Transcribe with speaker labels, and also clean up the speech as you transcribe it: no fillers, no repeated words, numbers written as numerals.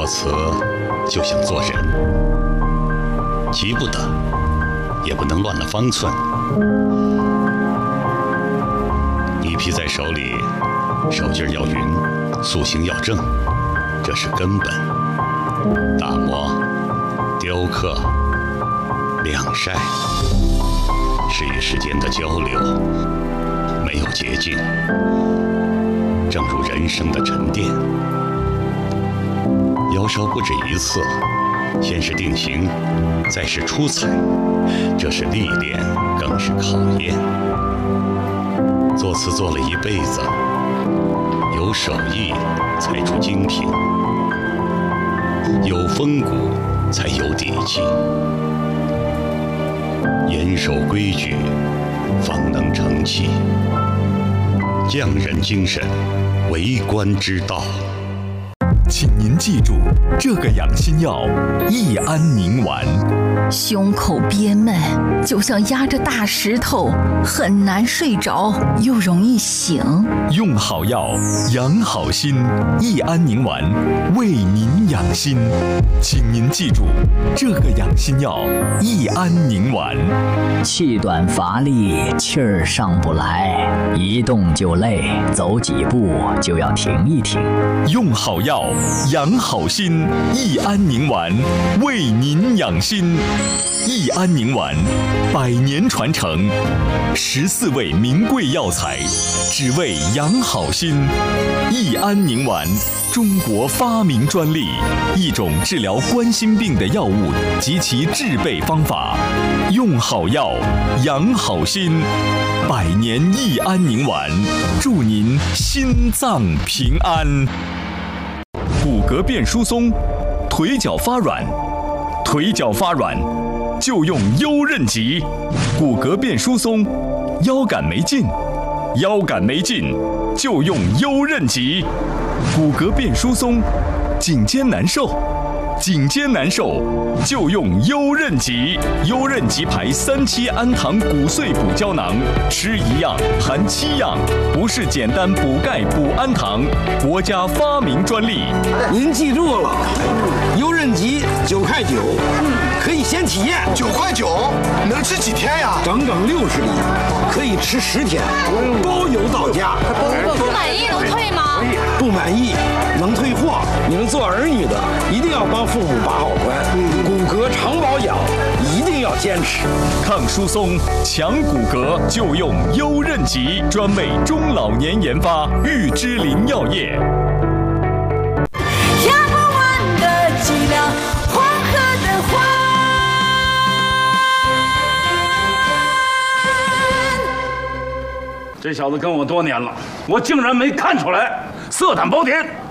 Speaker 1: 词就想做人，急不得，也不能乱了方寸。泥皮在手里，手劲要匀，塑形要正，这是根本。打磨、雕刻、晾晒，是与时间的交流，没有捷径。正如人生的沉淀，窑烧不止一次，先是定型，再是出彩，这是历练，更是考验。做瓷做了一辈子，有手艺才出精品，有风骨才有底气，严守规矩，方能成器。匠人精神，为官之道。
Speaker 2: 请您记住，这个养心药益安宁丸。
Speaker 3: 胸口憋闷，就像压着大石头，很难睡着，又容易醒。
Speaker 2: 用好药，养好心，益安宁丸为您养心。请您记住，这个养心药益安宁丸。
Speaker 4: 气短乏力，气儿上不来，一动就累，走几步就要停一停。
Speaker 2: 用好药，养好心，益安宁丸为您养心。益安宁丸100年传承，14味名贵药材，只为养好心。益安宁丸，中国发明专利，一种治疗冠心病的药物及其制备方法。用好药，养好心。100年益安宁丸，祝您心脏平安。骨骼变疏松，腿脚发软，腿脚发软就用优韧极。骨骼变疏松，腰杆没劲，腰杆没劲就用优韧极。骨骼变疏松，颈肩难受，颈肩难受就用优韧极。优韧极牌3期氨糖骨碎补胶囊，吃1样含7样，不是简单补钙补氨糖，国家发明专利。
Speaker 5: 您记住了，优韧极9.9块，可以先体验。
Speaker 6: 9.9块，能吃几天呀？
Speaker 5: 整整60粒，可以吃10天，包邮到家。
Speaker 7: 不满意能退吗？
Speaker 5: 不满意能退货。你们做儿女的一定要帮父母把好关，骨骼常保养一定要坚持。
Speaker 2: 抗疏松、强骨骼就用优韧极，专为中老年研发，玉芝林药业。
Speaker 3: 压不完的脊梁，黄河的花。
Speaker 8: 这小子跟我多年了，我竟然没看出来，色胆包天。